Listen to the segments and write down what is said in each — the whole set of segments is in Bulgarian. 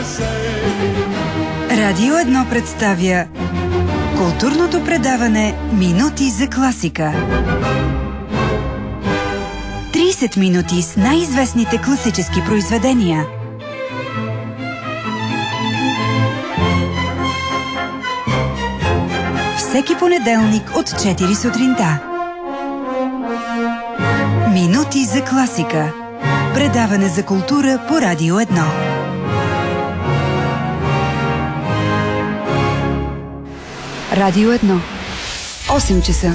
Радио 1 представя културното предаване Минути за класика. 30 минути с най-известните класически произведения. Всеки понеделник от 4 сутринта. Минути за класика. Предаване за култура по Радио 1. Радио 1. 8 часа.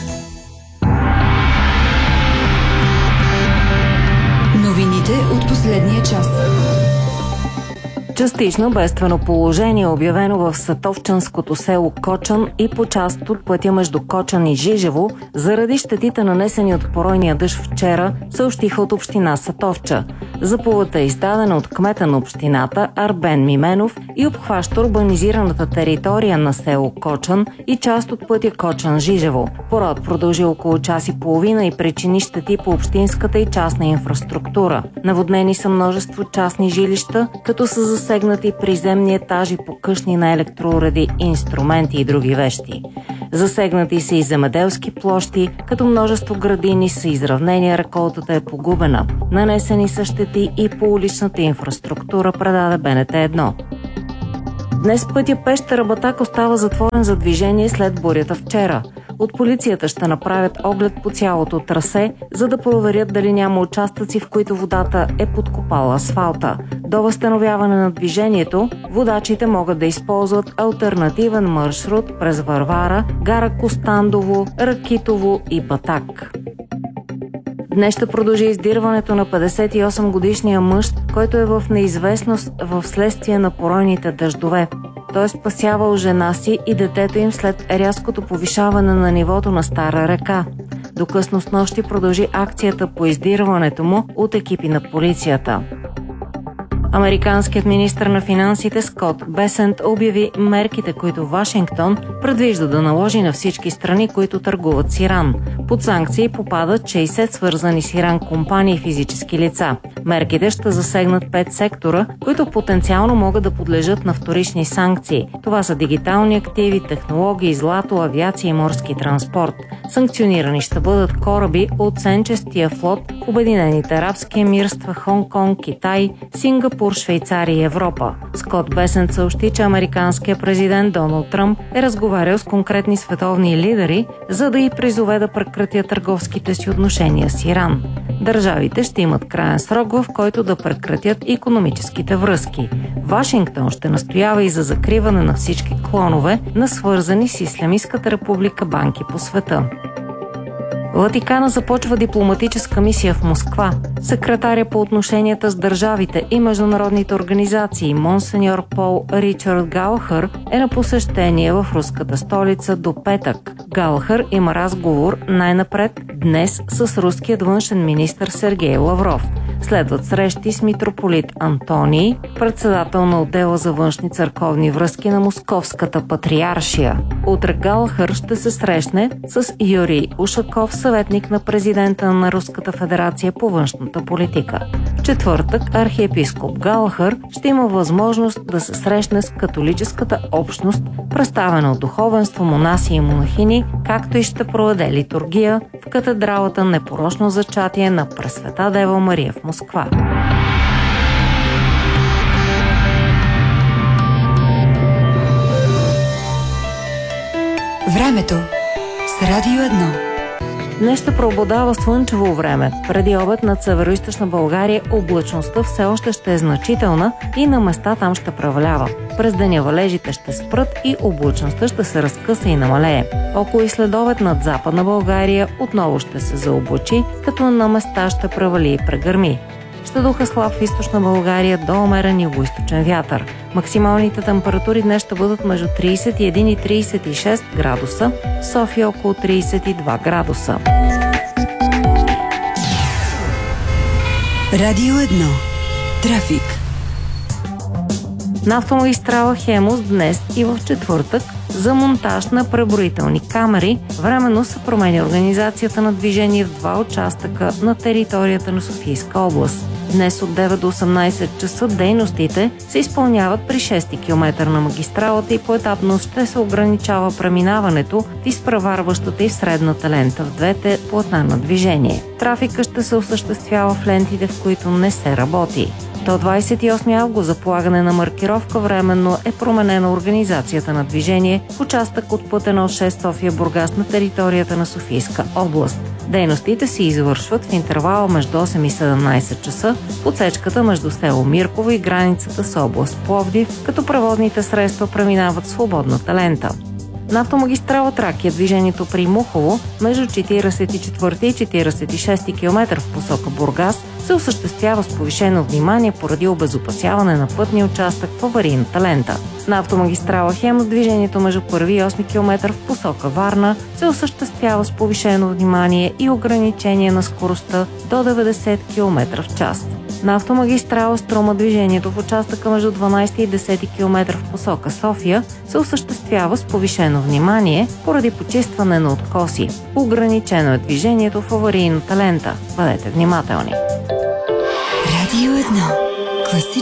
Новините от последния час. Частично бедствено положение обявено в сатовчанското село Кочан и по част от пътя между Кочан и Жижево заради щетите нанесени от поройния дъжд вчера, съобщиха от община Сатовча. Заповедта е издадена от кмета на общината Арбен Мименов и обхваща урбанизираната територия на село Кочан и част от пътя Кочан-Жижево. Пород продължи около час и половина и причини щети по общинската и частна инфраструктура. Наводнени са множество частни жилища, като са засегнати приземни етажи по къщни на електроуреди, инструменти и други вещи. Засегнати са и земеделски площи, като множество градини са изравнени, реколтата е погубена. Нанесени са щети и по уличната инфраструктура, предаде БНТ 1. Днес пътя Пещера-Батак остава затворен за движение след бурята вчера. От полицията ще направят оглед по цялото трасе, за да проверят дали няма участъци, в които водата е подкопала асфалта. До възстановяване на движението, водачите могат да използват алтернативен маршрут през Варвара, гара Костандово, Ракитово и Батак. Днес ще продължи издирването на 58-годишния мъж, който е в неизвестност в следствие на поройните дъждове. Той е спасявал жена си и детето им след рязкото повишаване на нивото на Стара река. До късно снощи продължи акцията по издирването му от екипи на полицията. Американският министър на финансите Скот Бесент обяви мерките, които Вашингтон предвижда да наложи на всички страни, които търгуват с Иран. Под санкции попадат 60 свързани с Иран компании и физически лица. Мерките ще засегнат 5 сектора, които потенциално могат да подлежат на вторични санкции. Това са дигитални активи, технологии, злато, авиация и морски транспорт. Санкционирани ще бъдат кораби от сенчестия флот в Обединените арабски емирства, Хонг-Конг, Китай, Сингапур, Швейцария и Европа. Скот Бесент съобщи, че американският президент Доналд Тръмп е разговарял с конкретни световни лидери, за да ги призове да прекратят търговските си отношения с Иран. Държавите ще имат краен срок, в който да прекратят икономическите връзки. Вашингтон ще настоява и за закриване на всички клонове на свързани с Ислямистката република банки по света. Ватикана започва дипломатическа мисия в Москва. Секретаря по отношенията с държавите и международните организации монсеньор Пол Ричард Галахър е на посещение в руската столица до петък. Галахър има разговор най-напред днес с руският външен министър Сергей Лавров. Следват срещи с митрополит Антоний, председател на отдела за външни църковни връзки на Московската патриаршия. Утре Галахър ще се срещне с Юрий Ушаков, съветник на президента на Руската федерация по външната политика. В четвъртък архиепископ Галахър ще има възможност да се срещне с католическата общност, представена от духовенство, монаси и монахини, както и ще проведе литургия в катедралата Непорочно зачатие на Пресвета Дева Мария в Москва. Времето с Радио 1. Днес ще преобладава слънчево време. Преди обед над североизточна България облачността все още ще е значителна и на места там ще превалява. През деня валежите ще спрат и облачността ще се разкъса и намалее. Около и следобед над западна България отново ще се заоблачи, като на места ще превали и прегърми. Ще духа слаб в източна България до умерен югоизточен вятър. Максималните температури днес ще бъдат между 31 и 36 градуса, в София около 32 градуса. Радио 1. Трафик. На автомагистрала Хемус днес и в четвъртък за монтаж на преброителни камери временно се променя организацията на движение в два участъка на територията на Софийска област. Днес от 9 до 18 часа дейностите се изпълняват при 6-ти километър на магистралата и поетапно ще се ограничава преминаването в изпреварващата и средната лента в двете платна на движение. Трафика ще се осъществява в лентите, в които не се работи. До 28 август за полагане на маркировка временно е променена организацията на движение в участък от път 1-6 София-Бургас на територията на Софийска област. Дейностите се извършват в интервала между 8 и 17 часа в отсечката между село Мирково и границата с област Пловдив, като превозните средства преминават свободната лента. На автомагистрала Тракия движението при Мухово между 44 и 46 км в посока Бургас се осъществява с повишено внимание поради обезопасяване на пътния участък в аварийната лента. На автомагистрала Хемус движението между 1 и 8 км в посока Варна се осъществява с повишено внимание и ограничение на скоростта до 90 км в час. На автомагистрала Струма движението в участъка между 12 и 10 км в посока София се осъществява с повишено внимание поради почистване на откоси. Ограничено е движението в аварийната лента. Бъдете внимателни! Радио 1. Класически